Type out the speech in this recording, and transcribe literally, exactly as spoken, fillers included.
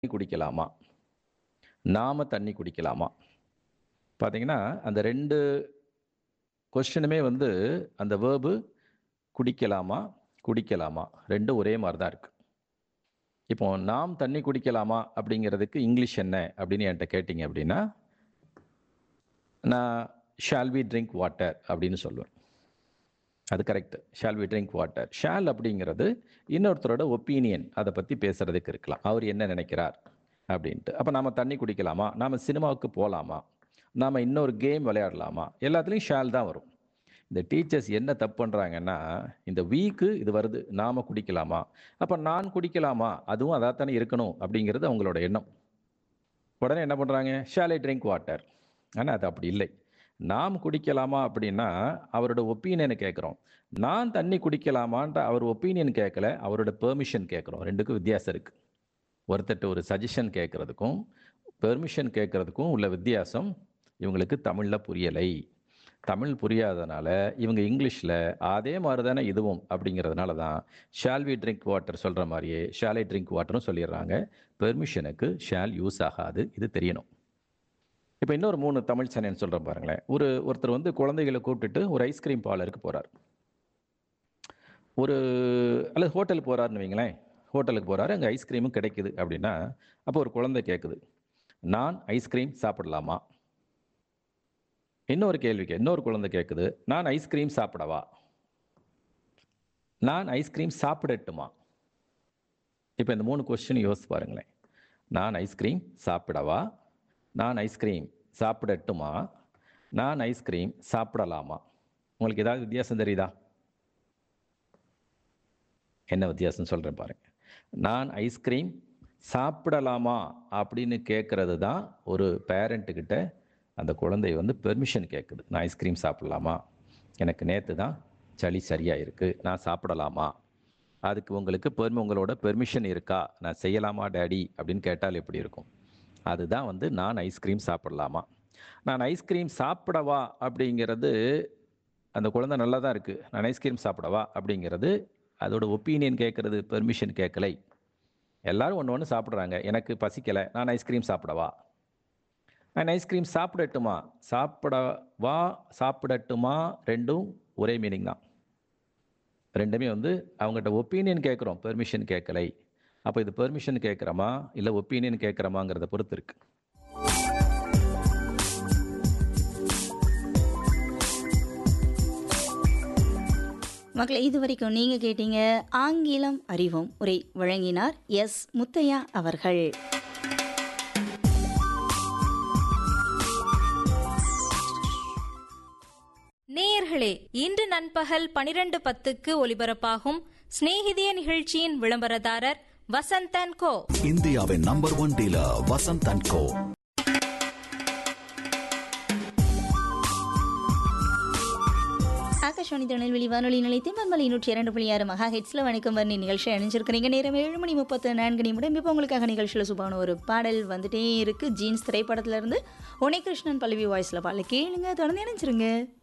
குடிக்கலாமா? நாம தண்ணி குடிக்கலாமா? பார்த்தீங்கன்னா, அந்த ரெண்டு கொஸ்டினுமே வந்து அந்த வெர்பு குடிக்கலாமா? குடிக்கலாமா? ரெண்டும் ஒரே மாரி தான் இருக்கு. இப்போ நாம் தண்ணி குடிக்கலாமா? அப்படிங்கிறதுக்கு இங்கிலீஷ் என்ன? அப்படின்னு என்ட்ட கேட்டீங்க அப்படின்னா, நான் ஷால் வி ட்ரிங்க் வாட்டர் அப்படின்னு சொல்லுவேன். அது correct. Shall we drink water. Shawl அப்படிங்கிறது இன்னொருத்தரோட ஒப்பீனியன் அத பத்தி பேசுறதுக்கு இருக்கலாம். அவர் என்ன நினைக்கிறார்? அப்படின்ட்டு. அப்ப நாம தண்ணி குடிக்கலாமா? நாம சினிமாவுக்கு போலாமா? நாம இன்னொரு கேம் விளையாடலாமா? எல்லாத்துலயும் ஷால் தான் வரும். இந்த டீச்சர்ஸ் என்ன தப்பு பண்றாங்கன்னா, இந்த வீக்கு இது வருது. நாம குடிக்கலாமா? அப்ப நான் குடிக்கலாமா? அதுவும் அதா தானே இருக்கணும் அப்படிங்கிறது அவங்களோட எண்ணம். உடனே என்ன பண்றாங்க? Shall I drink water? ஆனா அது அப்படி இல்லை. நாம் குடிக்கலாமா அப்படின்னா, அவரோட ஒப்பீனியன கேட்கிறோம். நான் தண்ணி குடிக்கலாமான்ட்டு அவர் ஒப்பீனியன் கேட்கல. அவரோட பெர்மிஷன் கேட்கிறோம். ரெண்டுக்கும் வித்தியாசம் இருக்கு. ஒருத்தர்ட்ட ஒரு சஜஷன் கேட்கறதுக்கும், பெர்மிஷன் கேட்கறதுக்கும் உள்ள வித்தியாசம் இவங்களுக்கு தமிழ்ல புரியலை. தமிழ் புரியாதனால இவங்க இங்கிலீஷ்ல அதே மாரி தானே இதுவும் அப்படிங்கிறதுனால தான் ஷால் வி ட்ரிங்க் வாட்டர் சொல்ற மாரியே ஷால் ஐ ட்ரிங்க் வாட்டர்னு சொல்லிடுறாங்க. பெர்மிஷனுக்கு ஷால் யூஸ் ஆகாது. இது தெரியணும். இப்ப இன்னொரு மூணு தமிழ் சென்டென்ஸ் சொல்றேன் பாருங்களேன். ஒரு ஒருத்தர் வந்து குழந்தைகள கூப்பிட்டுட்டு ஒரு ஐஸ்கிரீம் பார்லருக்கு போறார். ஒரு அல்லது ஹோட்டல் போறாருன்னு வைங்களேன். ஹோட்டலுக்கு போறாரு. அங்க ஐஸ்கிரீமும் கிடைக்குது அப்படின்னா, அப்போ ஒரு குழந்தை கேட்குது. நான் ஐஸ்கிரீம் சாப்பிடலாமா? இன்னொரு கேள்வி கே இன்னொரு குழந்தை கேட்குது. நான் ஐஸ்கிரீம் சாப்பிடவா? நான் ஐஸ்கிரீம் சாப்பிடட்டுமா? இப்ப இந்த மூணு கொஸ்டின் யோசிச்சு பாருங்களேன். நான் ஐஸ்கிரீம் சாப்பிடவா? நான் ஐஸ்கிரீம் சாப்பிடட்டுமா? நான் ஐஸ்கிரீம் சாப்பிடலாமா? உங்களுக்கு ஏதாவது வித்தியாசம் தெரியுதா? என்ன வித்தியாசம் சொல்றேன் பாருங்க. நான் ஐஸ்கிரீம் சாப்பிடலாமா? அப்படின்னு கேட்கறது தான் ஒரு பேரண்ட் கிட்ட அந்த குழந்தை வந்து பெர்மிஷன் கேட்குது. நான் ஐஸ்கிரீம் சாப்பிடலாமா? எனக்கு நேத்து தான் சளி சரியா இருக்கு. நான் சாப்பிடலாமா? அதுக்கு உங்களுக்கு பெர்மி உங்களோட பெர்மிஷன் இருக்கா? நான் செய்யலாமா டாடி? அப்படின்னு கேட்டால் எப்படி இருக்கும்? அதுதான் வந்து நான் ஐஸ்கிரீம் சாப்பிடலாமா? நான் ஐஸ்கிரீம் சாப்பிடவா? அப்படிங்கிறது அந்த குழந்தை நல்லா தான் இருக்கு. நான் ஐஸ்கிரீம் சாப்பிடவா? அப்படிங்கிறது அதோட ஒப்பீனியன் கேட்கறது, பெர்மிஷன் கேட்கலை. எல்லாரும் ஒண்ணு ஒண்ணு சாப்பிடுறாங்க. எனக்கு பசிக்கல. நான் ஐஸ்கிரீம் சாப்பிடவா? நான் ஐஸ்கிரீம் சாப்பிடட்டுமா? சாப்பிடவா? சாப்பிடட்டுமா? ரெண்டும் ஒரே மீனிங் தான். ரெண்டுமே வந்து அவங்கட்ட ஒப்பீனியன் கேட்கிறோம். பெர்மிஷன் கேட்கலை. அப்ப இது பெர்மிஷன் கேட்கிறோமா? இல்ல ஒப்பீனியன் கேட்கிறோமாங்கிறத பொறுத்து இருக்கு. மக்களே இதுவரைக்கும் நீங்க கேட்டீங்க ஆங்கிலம் அறிவோம். உரை வழங்கினார் எஸ் முத்தையா அவர்கள். நேயர்களே, இன்று நண்பகல் பனிரெண்டு பத்துக்கு ஒலிபரப்பாகும் சிநேகிதிய நிகழ்ச்சியின் விளம்பரதாரர் வசந்தன் கோ. இந்தியாவின் நம்பர் ஒன் டீலர் வசந்தன் கோ. ஆகாஷவாணி திருநெல்வேலி வானொலி நிலையத்தின் பண்பலை நூற்றி இரண்டு புள்ளி ஆறு மகா ஹெட்ஸ்ல வணக்கம் வர்ணி நிகழ்ச்சி அணிஞ்சிருக்கிறீங்க. நேரம் ஏழு மணி முப்பத்து நான்கு நிமிடம். இப்போ உங்களுக்காக நிகழ்ச்சியில் சூப்பான ஒரு பாடல் வந்துட்டே இருக்கு. ஜீன்ஸ் திரைப்படத்துல இருந்து உனி கிருஷ்ணன் பல்லவி வாய்ஸ்ல பாடல கேளுங்க. தொடர்ந்து இணைஞ்சிருங்க.